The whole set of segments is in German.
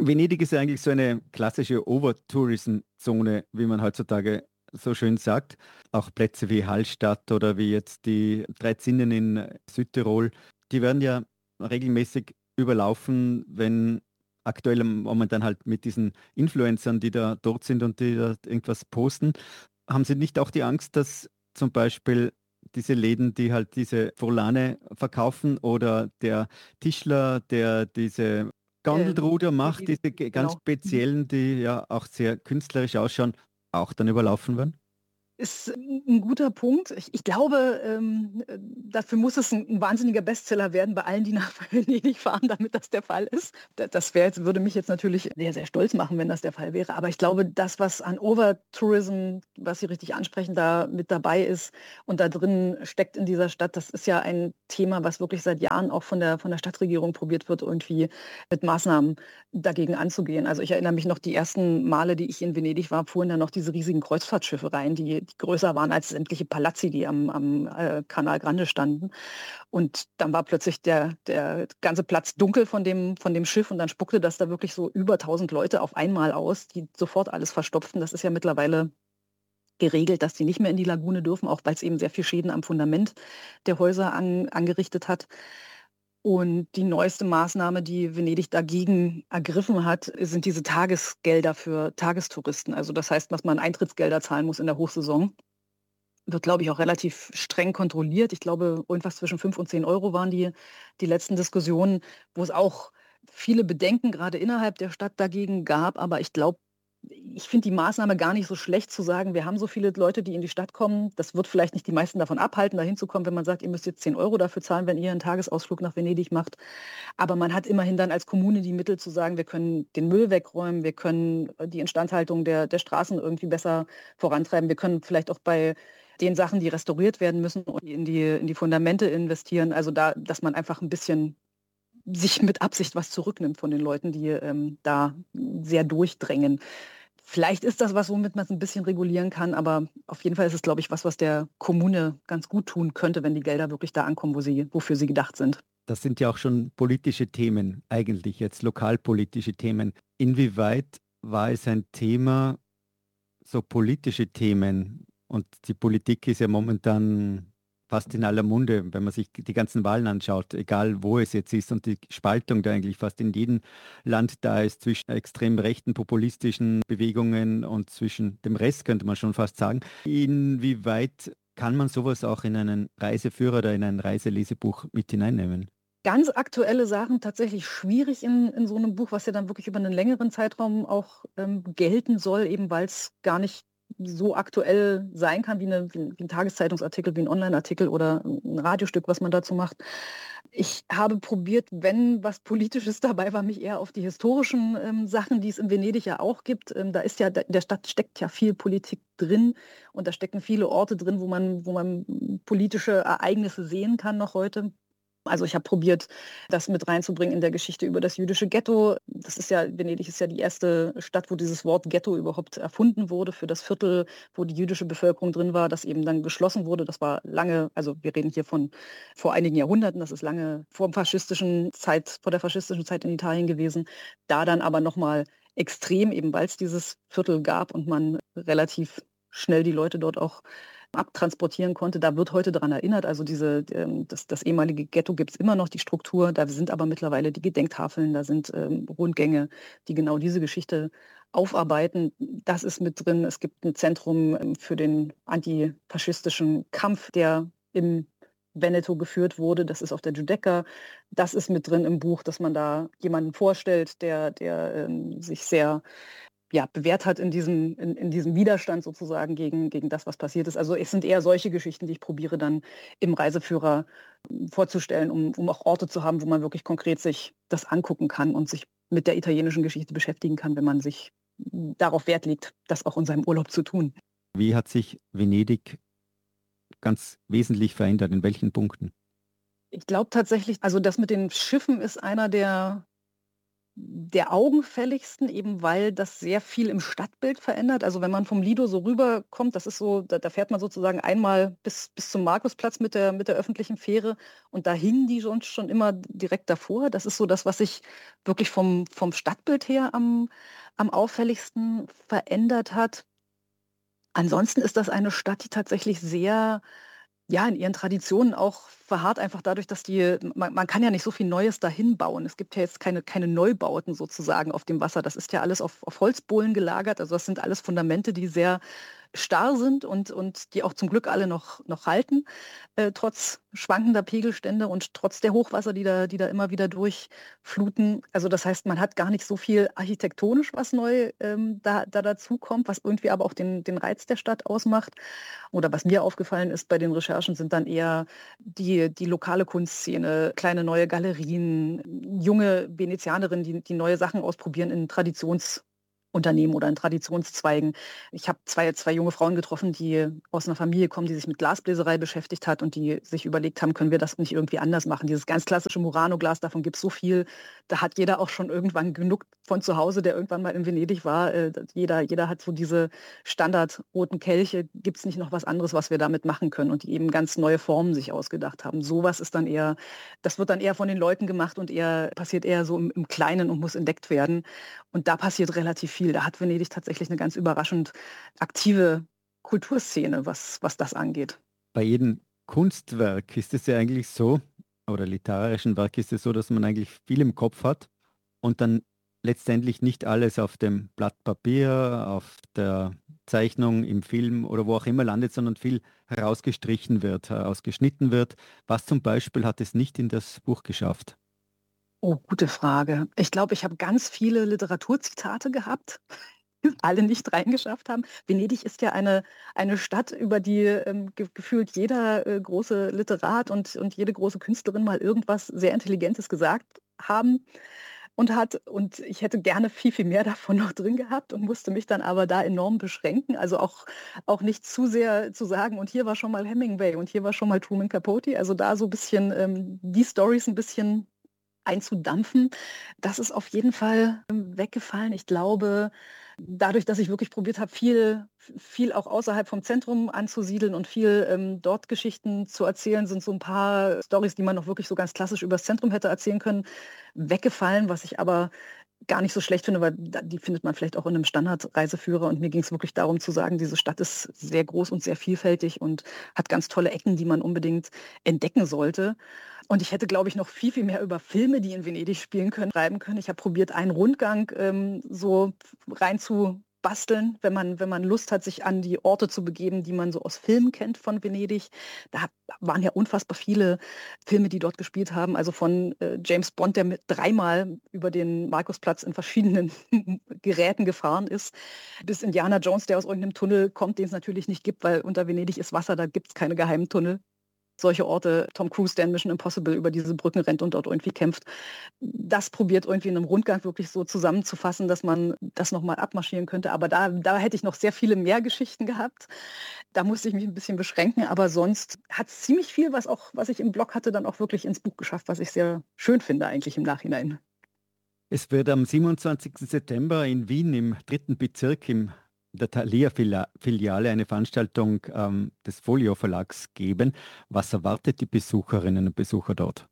Venedig ist ja eigentlich so eine klassische Overtourism-Zone, wie man heutzutage so schön sagt. Auch Plätze wie Hallstatt oder wie jetzt die Drei Zinnen in Südtirol, die werden ja regelmäßig überlaufen, wenn aktuell momentan halt mit diesen Influencern, die da dort sind und die da irgendwas posten. Haben Sie nicht auch die Angst, dass zum Beispiel diese Läden, die halt diese Volane verkaufen oder der Tischler, der diese Gondelruder macht, Venedig, diese ganz genau. Mhm. speziellen, die ja auch sehr künstlerisch ausschauen, auch dann überlaufen werden? Ist 'n guter Punkt. Ich glaube, dafür muss es 'n wahnsinniger Bestseller werden bei allen, die nach Venedig fahren, damit das der Fall ist. Das würde mich jetzt natürlich sehr, sehr stolz machen, wenn das der Fall wäre. Aber ich glaube, das, was an Overtourism, was Sie richtig ansprechen, da mit dabei ist und da drin steckt in dieser Stadt, das ist ja ein Thema, was wirklich seit Jahren auch von der Stadtregierung probiert wird, irgendwie mit Maßnahmen dagegen anzugehen. Also, ich erinnere mich noch, die ersten Male, die ich in Venedig war, fuhren da noch diese riesigen Kreuzfahrtschiffe rein, die größer waren als sämtliche Palazzi, die am Canal Grande standen. Und dann war plötzlich der ganze Platz dunkel von dem Schiff und dann spuckte das da wirklich so über 1.000 Leute auf einmal aus, die sofort alles verstopften. Das ist ja mittlerweile geregelt, dass die nicht mehr in die Lagune dürfen, auch weil es eben sehr viel Schäden am Fundament der Häuser angerichtet hat. Und die neueste Maßnahme, die Venedig dagegen ergriffen hat, sind diese Tagesgelder für Tagestouristen. Also das heißt, dass man Eintrittsgelder zahlen muss in der Hochsaison. Wird, glaube ich, auch relativ streng kontrolliert. Ich glaube, irgendwas zwischen 5 und 10 Euro waren die letzten Diskussionen, wo es auch viele Bedenken gerade innerhalb der Stadt dagegen gab. Aber ich finde die Maßnahme gar nicht so schlecht zu sagen, wir haben so viele Leute, die in die Stadt kommen. Das wird vielleicht nicht die meisten davon abhalten, da hinzukommen, wenn man sagt, ihr müsst jetzt 10 Euro dafür zahlen, wenn ihr einen Tagesausflug nach Venedig macht. Aber man hat immerhin dann als Kommune die Mittel zu sagen, wir können den Müll wegräumen, wir können die Instandhaltung der Straßen irgendwie besser vorantreiben. Wir können vielleicht auch bei den Sachen, die restauriert werden müssen, in die Fundamente investieren. Also da, dass man einfach ein bisschen sich mit Absicht was zurücknimmt von den Leuten, die da sehr durchdrängen. Vielleicht ist das was, womit man es ein bisschen regulieren kann, aber auf jeden Fall ist es, glaube ich, was der Kommune ganz gut tun könnte, wenn die Gelder wirklich da ankommen, wofür sie gedacht sind. Das sind ja auch schon politische Themen, eigentlich jetzt lokalpolitische Themen. Inwieweit war es ein Thema, so politische Themen? Und die Politik ist ja momentan fast in aller Munde, wenn man sich die ganzen Wahlen anschaut, egal wo es jetzt ist und die Spaltung, da eigentlich fast in jedem Land da ist zwischen extrem rechten populistischen Bewegungen und zwischen dem Rest, könnte man schon fast sagen. Inwieweit kann man sowas auch in einen Reiseführer oder in ein Reiselesebuch mit hineinnehmen? Ganz aktuelle Sachen tatsächlich schwierig in so einem Buch, was ja dann wirklich über einen längeren Zeitraum auch gelten soll, eben weil es gar nicht so aktuell sein kann wie ein Tageszeitungsartikel, wie ein Onlineartikel oder ein Radiostück, was man dazu macht. Ich habe probiert, wenn was Politisches dabei war, mich eher auf die historischen Sachen, die es in Venedig ja auch gibt. Da ist ja, in der Stadt steckt ja viel Politik drin und da stecken viele Orte drin, wo man politische Ereignisse sehen kann noch heute. Also ich habe probiert, das mit reinzubringen in der Geschichte über das jüdische Ghetto. Venedig ist ja die erste Stadt, wo dieses Wort Ghetto überhaupt erfunden wurde für das Viertel, wo die jüdische Bevölkerung drin war, das eben dann geschlossen wurde. Das war lange, also wir reden hier von vor einigen Jahrhunderten, das ist lange vor der faschistischen Zeit in Italien gewesen. Da dann aber nochmal extrem, eben weil es dieses Viertel gab und man relativ schnell die Leute dort auch abtransportieren konnte. Da wird heute daran erinnert. Also das ehemalige Ghetto gibt es immer noch, die Struktur. Da sind aber mittlerweile die Gedenktafeln, da sind Rundgänge, die genau diese Geschichte aufarbeiten. Das ist mit drin. Es gibt ein Zentrum für den antifaschistischen Kampf, der im Veneto geführt wurde. Das ist auf der Giudecca. Das ist mit drin im Buch, dass man da jemanden vorstellt, der sich sehr bewährt hat in diesem Widerstand sozusagen gegen das, was passiert ist. Also es sind eher solche Geschichten, die ich probiere dann im Reiseführer vorzustellen, um auch Orte zu haben, wo man wirklich konkret sich das angucken kann und sich mit der italienischen Geschichte beschäftigen kann, wenn man sich darauf Wert legt, das auch in seinem Urlaub zu tun. Wie hat sich Venedig ganz wesentlich verändert? In welchen Punkten? Ich glaube tatsächlich, also das mit den Schiffen ist einer der augenfälligsten, eben weil das sehr viel im Stadtbild verändert. Also wenn man vom Lido so rüberkommt, das ist so, da fährt man sozusagen einmal bis zum Markusplatz mit der öffentlichen Fähre und da hingen die sonst schon immer direkt davor. Das ist so das, was sich wirklich vom Stadtbild her am auffälligsten verändert hat. Ansonsten ist das eine Stadt, die tatsächlich sehr, ja, in ihren Traditionen auch verharrt, einfach dadurch, dass man kann ja nicht so viel Neues dahin bauen. Es gibt ja jetzt keine Neubauten sozusagen auf dem Wasser. Das ist ja alles auf Holzbohlen gelagert. Also das sind alles Fundamente, die sehr starr sind und die auch zum Glück alle noch halten, trotz schwankender Pegelstände und trotz der Hochwasser, die da immer wieder durchfluten. Also das heißt, man hat gar nicht so viel architektonisch, was neu da dazu kommt, was irgendwie aber auch den Reiz der Stadt ausmacht. Oder was mir aufgefallen ist bei den Recherchen, sind dann eher die lokale Kunstszene, kleine neue Galerien, junge Venezianerinnen, die neue Sachen ausprobieren in Traditionsunternehmen oder in Traditionszweigen. Ich habe zwei junge Frauen getroffen, die aus einer Familie kommen, die sich mit Glasbläserei beschäftigt hat und die sich überlegt haben, können wir das nicht irgendwie anders machen. Dieses ganz klassische Murano-Glas, davon gibt es so viel. Da hat jeder auch schon irgendwann genug von zu Hause, der irgendwann mal in Venedig war. Jeder hat so diese standardroten Kelche. Gibt es nicht noch was anderes, was wir damit machen können? Und die eben ganz neue Formen sich ausgedacht haben. Sowas ist dann eher, das wird dann eher von den Leuten gemacht und passiert eher so im Kleinen und muss entdeckt werden. Und da passiert relativ viel. Da hat Venedig tatsächlich eine ganz überraschend aktive Kulturszene, was das angeht. Bei jedem Kunstwerk ist es ja eigentlich so, oder literarischen Werk ist es so, dass man eigentlich viel im Kopf hat und dann letztendlich nicht alles auf dem Blatt Papier, auf der Zeichnung, im Film oder wo auch immer landet, sondern viel herausgestrichen wird, herausgeschnitten wird. Was zum Beispiel hat es nicht in das Buch geschafft? Oh, gute Frage. Ich glaube, ich habe ganz viele Literaturzitate gehabt, alle nicht reingeschafft haben. Venedig ist ja eine Stadt, über die gefühlt jeder große Literat und jede große Künstlerin mal irgendwas sehr Intelligentes gesagt haben und hat. Und ich hätte gerne viel, viel mehr davon noch drin gehabt und musste mich dann aber da enorm beschränken. Also auch nicht zu sehr zu sagen, und hier war schon mal Hemingway und hier war schon mal Truman Capote. Also da so ein bisschen die Storys ein bisschen einzudampfen. Das ist auf jeden Fall weggefallen. Ich glaube, dadurch, dass ich wirklich probiert habe, viel auch außerhalb vom Zentrum anzusiedeln und viel dort Geschichten zu erzählen, sind so ein paar Storys, die man noch wirklich so ganz klassisch über das Zentrum hätte erzählen können, weggefallen, was ich aber gar nicht so schlecht finde, weil die findet man vielleicht auch in einem Standardreiseführer. Und mir ging es wirklich darum zu sagen, diese Stadt ist sehr groß und sehr vielfältig und hat ganz tolle Ecken, die man unbedingt entdecken sollte. Und ich hätte, glaube ich, noch viel, viel mehr über Filme, die in Venedig spielen können, schreiben können. Ich habe probiert, einen Rundgang so rein zu basteln, wenn man Lust hat, sich an die Orte zu begeben, die man so aus Filmen kennt von Venedig. Da waren ja unfassbar viele Filme, die dort gespielt haben. Also von James Bond, der mit dreimal über den Markusplatz in verschiedenen Geräten gefahren ist, bis Indiana Jones, der aus irgendeinem Tunnel kommt, den es natürlich nicht gibt, weil unter Venedig ist Wasser, da gibt es keine geheimen Tunnel. Solche Orte, Tom Cruise, der in Mission Impossible über diese Brücken rennt und dort irgendwie kämpft. Das probiert irgendwie in einem Rundgang wirklich so zusammenzufassen, dass man das nochmal abmarschieren könnte. Aber da hätte ich noch sehr viele mehr Geschichten gehabt. Da musste ich mich ein bisschen beschränken. Aber sonst hat es ziemlich viel, was ich im Blog hatte, dann auch wirklich ins Buch geschafft, was ich sehr schön finde eigentlich im Nachhinein. Es wird am 27. September in Wien im 3. Bezirk in der Thalia-Filiale eine Veranstaltung des Folio-Verlags geben. Was erwartet die Besucherinnen und Besucher dort?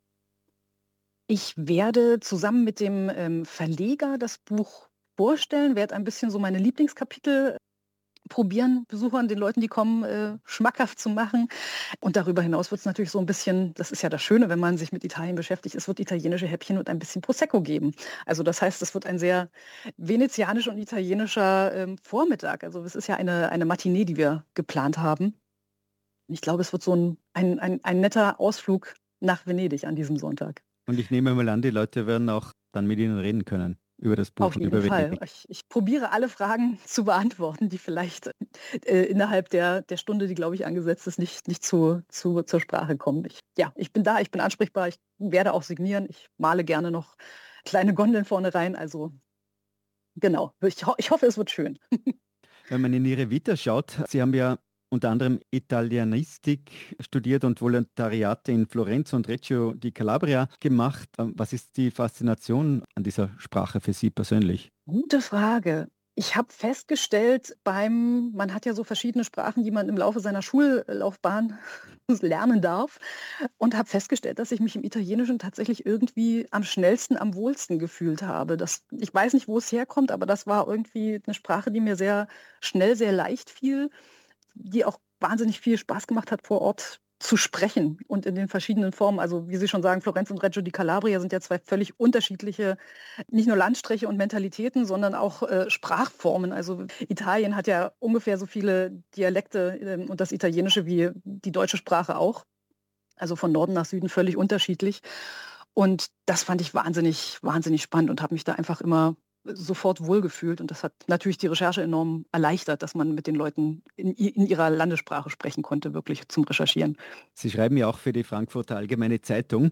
Ich werde zusammen mit dem Verleger das Buch vorstellen, werde ein bisschen so meine Lieblingskapitel probieren, Besuchern, den Leuten, die kommen, schmackhaft zu machen. Und darüber hinaus wird es natürlich so ein bisschen, das ist ja das Schöne, wenn man sich mit Italien beschäftigt, es wird italienische Häppchen und ein bisschen Prosecco geben. Also das heißt, es wird ein sehr venezianisch und italienischer Vormittag. Also es ist ja eine Matinee, die wir geplant haben. Ich glaube, es wird so ein netter Ausflug nach Venedig an diesem Sonntag. Und ich nehme mal an, die Leute werden auch dann mit Ihnen reden können über das Buch Auf und jeden über Fall. Venedig. Ich probiere alle Fragen zu beantworten, die vielleicht innerhalb der Stunde, die, glaube ich, angesetzt ist, nicht zur Sprache kommen. Ich bin da, ich bin ansprechbar, ich werde auch signieren, ich male gerne noch kleine Gondeln vorne rein. Also genau, ich hoffe, es wird schön. Wenn man in Ihre Vita schaut, Sie haben ja unter anderem Italienistik studiert und Volontariate in Florenz und Reggio di Calabria gemacht. Was ist die Faszination an dieser Sprache für Sie persönlich? Gute Frage. Ich habe festgestellt, man hat ja so verschiedene Sprachen, die man im Laufe seiner Schullaufbahn lernen darf und habe festgestellt, dass ich mich im Italienischen tatsächlich irgendwie am schnellsten, am wohlsten gefühlt habe. Ich weiß nicht, wo es herkommt, aber das war irgendwie eine Sprache, die mir sehr schnell, sehr leicht fiel, die auch wahnsinnig viel Spaß gemacht hat, vor Ort zu sprechen und in den verschiedenen Formen. Also wie Sie schon sagen, Florenz und Reggio di Calabria sind ja zwei völlig unterschiedliche, nicht nur Landstriche und Mentalitäten, sondern auch Sprachformen. Also Italien hat ja ungefähr so viele Dialekte und das Italienische wie die deutsche Sprache auch. Also von Norden nach Süden völlig unterschiedlich. Und das fand ich wahnsinnig, wahnsinnig spannend und habe mich da einfach immer sofort wohlgefühlt. Und das hat natürlich die Recherche enorm erleichtert, dass man mit den Leuten in ihrer Landessprache sprechen konnte, wirklich zum Recherchieren. Sie schreiben ja auch für die Frankfurter Allgemeine Zeitung.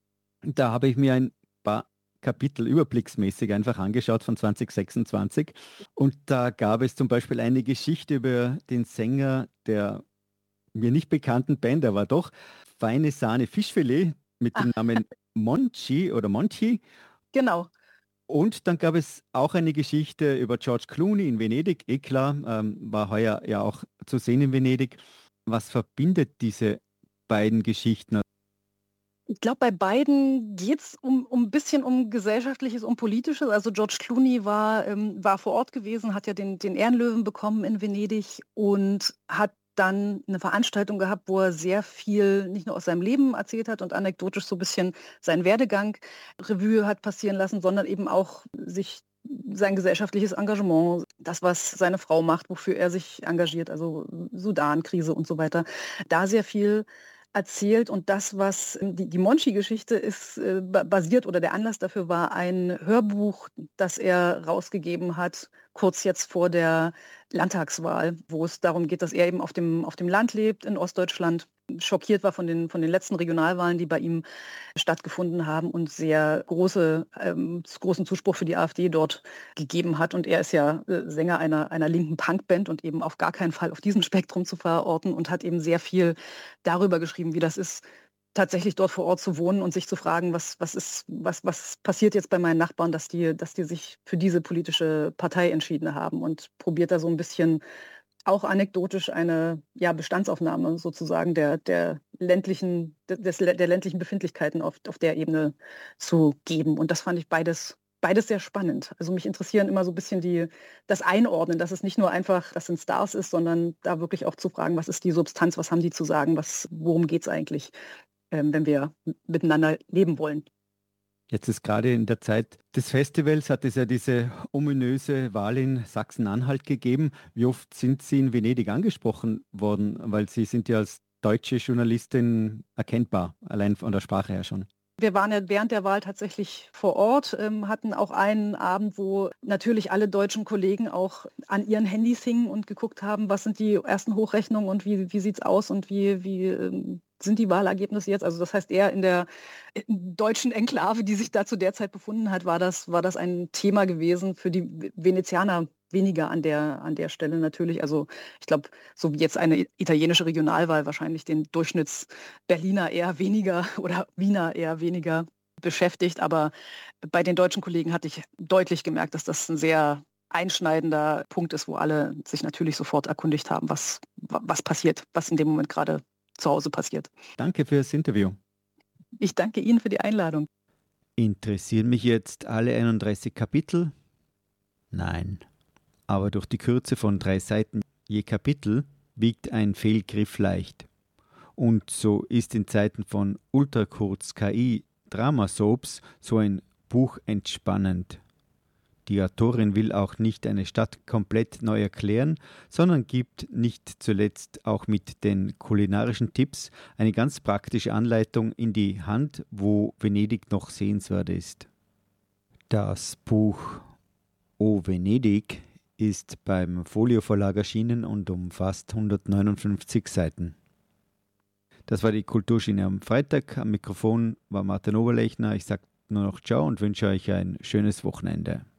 Da habe ich mir ein paar Kapitel überblicksmäßig einfach angeschaut von 2026. Und da gab es zum Beispiel eine Geschichte über den Sänger der mir nicht bekannten Band, aber doch Feine Sahne Fischfilet mit Ah, dem Namen Monchi oder Monchi. genau. Und dann gab es auch eine Geschichte über George Clooney in Venedig. Eh klar, war heuer ja auch zu sehen in Venedig. Was verbindet diese beiden Geschichten? Ich glaube, bei beiden geht es um ein bisschen um Gesellschaftliches, um Politisches. Also George Clooney war vor Ort gewesen, hat ja den Ehrenlöwen bekommen in Venedig und hat dann eine Veranstaltung gehabt, wo er sehr viel nicht nur aus seinem Leben erzählt hat und anekdotisch so ein bisschen seinen Werdegang Revue hat passieren lassen, sondern eben auch sich sein gesellschaftliches Engagement, das, was seine Frau macht, wofür er sich engagiert, also Sudan-Krise und so weiter, da sehr viel erzählt. Und das, was die Monchi-Geschichte ist, basiert oder der Anlass dafür war ein Hörbuch, das er rausgegeben hat, kurz jetzt vor der Landtagswahl, wo es darum geht, dass er eben auf dem Land lebt in Ostdeutschland, schockiert war von den letzten Regionalwahlen, die bei ihm stattgefunden haben und sehr großen Zuspruch für die AfD dort gegeben hat. Und er ist ja Sänger einer linken Punkband und eben auf gar keinen Fall auf diesem Spektrum zu verorten und hat eben sehr viel darüber geschrieben, wie das ist, tatsächlich dort vor Ort zu wohnen und sich zu fragen, was passiert jetzt bei meinen Nachbarn, dass die sich für diese politische Partei entschieden haben und probiert da so ein bisschen auch anekdotisch eine Bestandsaufnahme sozusagen der ländlichen Befindlichkeiten auf der Ebene zu geben. Und das fand ich beides sehr spannend. Also mich interessieren immer so ein bisschen das Einordnen, dass es nicht nur einfach, das sind Stars ist, sondern da wirklich auch zu fragen, was ist die Substanz, was haben die zu sagen, worum geht es eigentlich, wenn wir miteinander leben wollen. Jetzt ist gerade in der Zeit des Festivals, hat es ja diese ominöse Wahl in Sachsen-Anhalt gegeben. Wie oft sind Sie in Venedig angesprochen worden? Weil Sie sind ja als deutsche Journalistin erkennbar, allein von der Sprache her schon. Wir waren ja während der Wahl tatsächlich vor Ort, hatten auch einen Abend, wo natürlich alle deutschen Kollegen auch an ihren Handys hingen und geguckt haben, was sind die ersten Hochrechnungen und wie sieht es aus und wie sind die Wahlergebnisse jetzt. Also das heißt, eher in der deutschen Enklave, die sich da zu der Zeit befunden hat, war das ein Thema gewesen für die Venezianer weniger an der Stelle natürlich. Also ich glaube, so wie jetzt eine italienische Regionalwahl wahrscheinlich den Durchschnitts-Berliner eher weniger oder Wiener eher weniger beschäftigt. Aber bei den deutschen Kollegen hatte ich deutlich gemerkt, dass das ein sehr einschneidender Punkt ist, wo alle sich natürlich sofort erkundigt haben, was passiert, was in dem Moment gerade zu Hause passiert. Danke fürs Interview. Ich danke Ihnen für die Einladung. Interessieren mich jetzt alle 31 Kapitel? Nein. Aber durch die Kürze von 3 Seiten je Kapitel wiegt ein Fehlgriff leicht. Und so ist in Zeiten von Ultrakurz KI Dramasoaps so ein Buch entspannend. Die Autorin will auch nicht eine Stadt komplett neu erklären, sondern gibt nicht zuletzt auch mit den kulinarischen Tipps eine ganz praktische Anleitung in die Hand, wo Venedig noch sehenswert ist. Das Buch O Venedig ist beim Folio Verlag erschienen und umfasst 159 Seiten. Das war die Kulturschiene am Freitag. Am Mikrofon war Martin Oberlechner. Ich sage nur noch Ciao und wünsche euch ein schönes Wochenende.